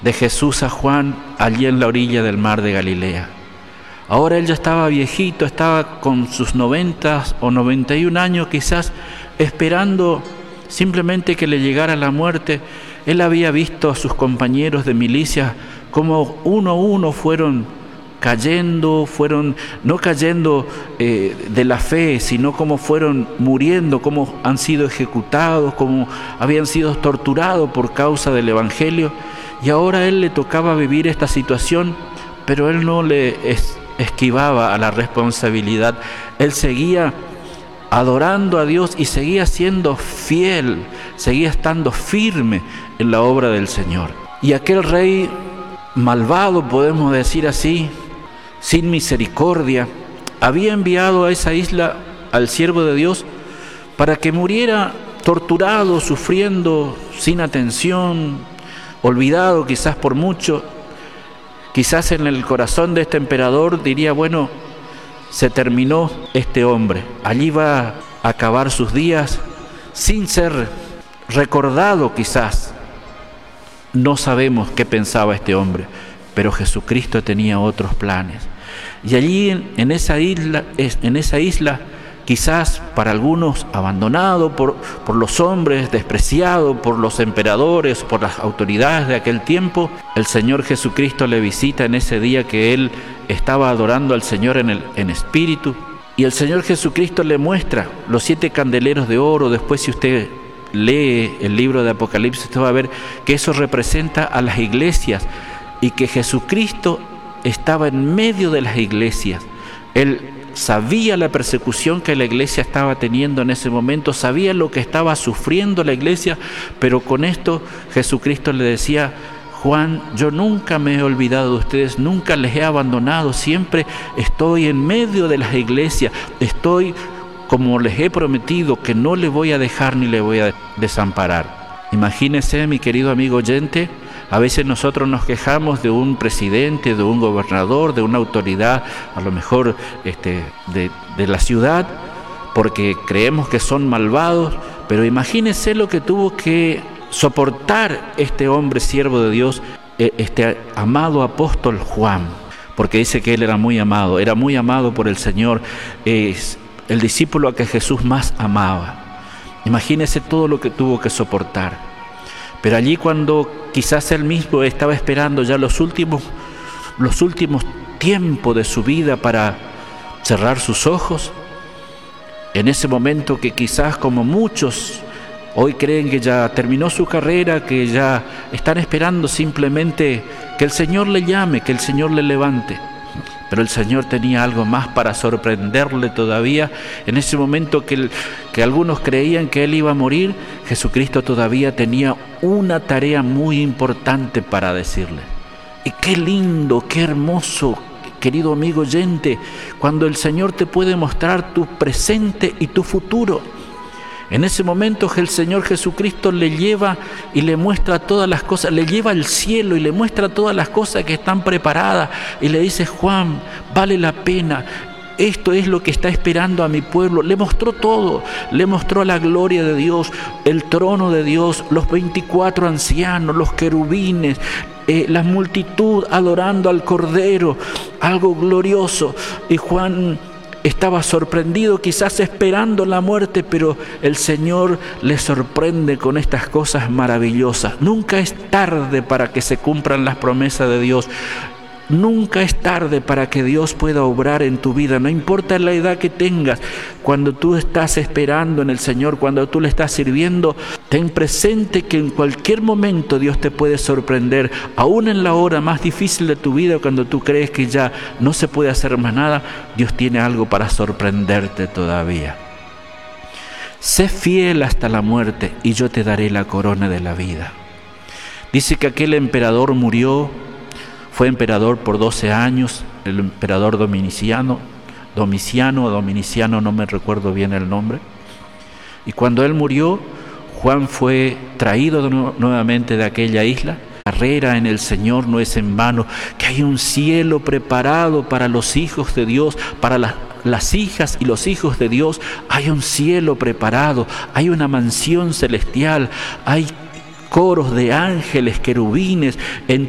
de Jesús a Juan allí en la orilla del mar de Galilea. Ahora él ya estaba viejito, estaba con sus 90 o 91 años quizás, esperando simplemente que le llegara la muerte. Él había visto a sus compañeros de milicia como uno a uno fueron cayendo, no cayendo de la fe, sino como fueron muriendo, como han sido ejecutados, como habían sido torturados por causa del Evangelio. Y ahora a él le tocaba vivir esta situación, pero él no le esquivaba a la responsabilidad. Él seguía adorando a Dios y seguía siendo fiel, seguía estando firme en la obra del Señor. Y aquel rey malvado, podemos decir así, sin misericordia, había enviado a esa isla al siervo de Dios para que muriera torturado, sufriendo, sin atención, olvidado quizás por mucho. Quizás en el corazón de este emperador diría, bueno, se terminó este hombre, allí va a acabar sus días sin ser recordado quizás. No sabemos qué pensaba este hombre, pero Jesucristo tenía otros planes. Y allí en esa isla, quizás para algunos abandonado por los hombres, despreciado por los emperadores, por las autoridades de aquel tiempo, el Señor Jesucristo le visita en ese día que él estaba adorando al Señor en espíritu. Y el Señor Jesucristo le muestra los 7 candeleros de oro. Después, si usted lee el libro de Apocalipsis, usted va a ver que eso representa a las iglesias y que Jesucristo estaba en medio de las iglesias. Él sabía la persecución que la iglesia estaba teniendo en ese momento, sabía lo que estaba sufriendo la iglesia, pero con esto Jesucristo le decía: Juan, yo nunca me he olvidado de ustedes, nunca les he abandonado, siempre estoy en medio de las iglesias, estoy como les he prometido, que no les voy a dejar ni les voy a desamparar. Imagínese, mi querido amigo oyente, a veces nosotros nos quejamos de un presidente, de un gobernador, de una autoridad, a lo mejor de la ciudad, porque creemos que son malvados, pero imagínense lo que tuvo que soportar este hombre siervo de Dios, este amado apóstol Juan, porque dice que él era muy amado por el Señor, es el discípulo a que Jesús más amaba. Imagínense todo lo que tuvo que soportar. Pero allí, cuando quizás él mismo estaba esperando ya los últimos tiempos de su vida para cerrar sus ojos, en ese momento que quizás, como muchos hoy creen que ya terminó su carrera, que ya están esperando simplemente que el Señor le llame, que el Señor le levante. Pero el Señor tenía algo más para sorprenderle todavía. En ese momento que algunos creían que él iba a morir, Jesucristo todavía tenía una tarea muy importante para decirle. Y qué lindo, qué hermoso, querido amigo oyente, cuando el Señor te puede mostrar tu presente y tu futuro. En ese momento el Señor Jesucristo le lleva y le muestra todas las cosas, le lleva al cielo y le muestra todas las cosas que están preparadas y le dice: Juan, vale la pena, esto es lo que está esperando a mi pueblo. Le mostró todo, le mostró la gloria de Dios, el trono de Dios, los 24 ancianos, los querubines, la multitud adorando al Cordero, algo glorioso. Y Juan estaba sorprendido, quizás esperando la muerte, pero el Señor le sorprende con estas cosas maravillosas. Nunca es tarde para que se cumplan las promesas de Dios. Nunca es tarde para que Dios pueda obrar en tu vida, no importa la edad que tengas. Cuando tú estás esperando en el Señor, cuando tú le estás sirviendo, ten presente que en cualquier momento Dios te puede sorprender, aún en la hora más difícil de tu vida, cuando tú crees que ya no se puede hacer más nada. Dios tiene algo para sorprenderte todavía. Sé fiel hasta la muerte y yo te daré la corona de la vida. Dice que aquel emperador murió. Fue emperador por 12 años, el emperador Domiciano, no me recuerdo bien el nombre. Y cuando él murió, Juan fue traído nuevamente de aquella isla. La carrera en el Señor no es en vano, que hay un cielo preparado para los hijos de Dios, para las hijas y los hijos de Dios. Hay un cielo preparado, hay una mansión celestial, hay coros de ángeles, querubines, en